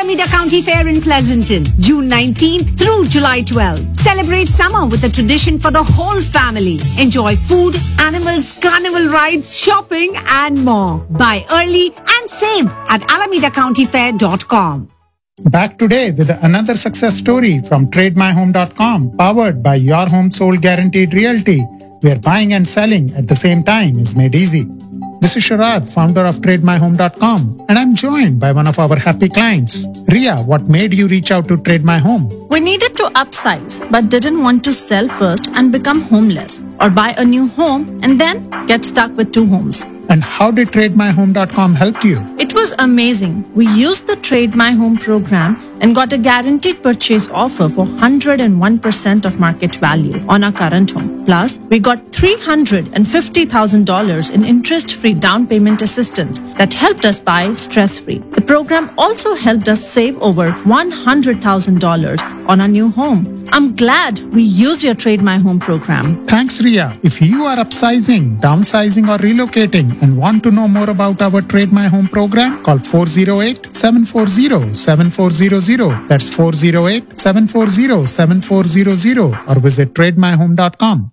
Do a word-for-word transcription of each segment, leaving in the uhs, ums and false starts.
Alameda County Fair in Pleasanton, June nineteenth through July twelfth. Celebrate summer with a tradition for the whole family. Enjoy food, animals, carnival rides, shopping, and more. Buy early and save at alameda county fair dot com. Back today with another success story from trade my home dot com, powered by Your Home Sold Guaranteed Realty, where buying and selling at the same time is made easy. This is Sharad, founder of trade my home dot com, and I'm joined by one of our happy clients. Ria, what made you reach out to Trade My Home? We needed to upsize, but didn't want to sell first and become homeless, or buy a new home and then get stuck with two homes. And how did trade my home dot com help you? It was amazing. We used the Trade My Home program and got a guaranteed purchase offer for one hundred one percent of market value on our current home. Plus, we got three hundred fifty thousand dollars in interest-free down payment assistance that helped us buy stress-free. The program also helped us save over one hundred thousand dollars on our new home. I'm glad we used your Trade My Home program. Thanks, Ria. If you are upsizing, downsizing, or relocating and want to know more about our Trade My Home program, call four oh eight, seven four zero, seven four zero zero. That's four oh eight, seven four zero, seven four zero zero, or visit trade my home dot com.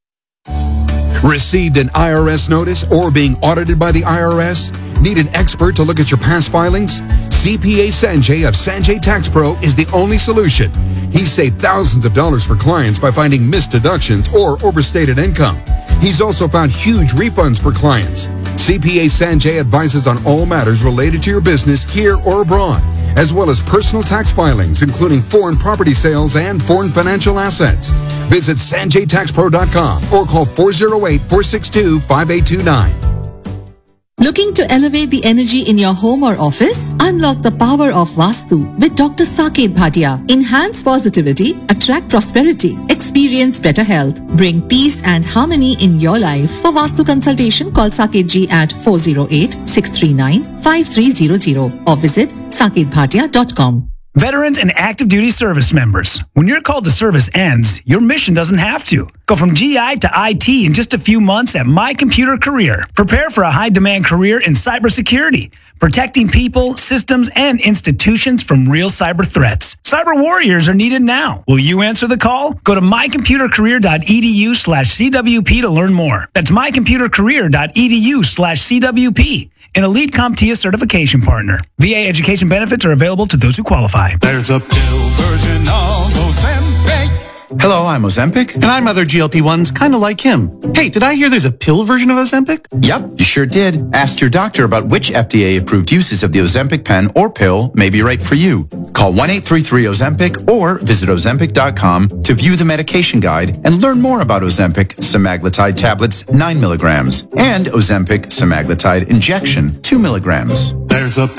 Received an I R S notice or being audited by the I R S? Need an expert to look at your past filings? C P A Sanjay of Sanjay Tax Pro is the only solution. He's saved thousands of dollars for clients by finding missed deductions or overstated income. He's also found huge refunds for clients. C P A Sanjay advises on all matters related to your business here or abroad, as well as personal tax filings, including foreign property sales and foreign financial assets. Visit sanjay tax pro dot com or call four oh eight, four six two, five eight two nine. Looking to elevate the energy in your home or office? Unlock the power of Vastu with Doctor Saket Bhatia. Enhance positivity, attract prosperity, experience better health, bring peace and harmony in your life. For Vastu consultation, call Saket Ji at four oh eight, six three nine, five three zero zero or visit saket bhatia dot com. Veterans and active duty service members, when your call to service ends, your mission doesn't have to. Go from G I to I T in just a few months at My Computer Career. Prepare for a high-demand career in cybersecurity, protecting people, systems, and institutions from real cyber threats. Cyber warriors are needed now. Will you answer the call? Go to my computer career dot e d u slash c w p to learn more. That's my computer career dot e d u slash c w p. An Elite CompTIA certification partner. V A education benefits are available to those who qualify. There's a pill version of Ozempic. Hello, I'm Ozempic. And I'm other G L P ones kind of like him. Hey, did I hear there's a pill version of Ozempic? Yep, you sure did. Ask your doctor about which F D A-approved uses of the Ozempic pen or pill may be right for you. Call one eight three three Ozempic or visit ozempic dot com to view the medication guide and learn more about Ozempic semaglutide tablets nine milligrams and Ozempic semaglutide injection two milligrams. There's a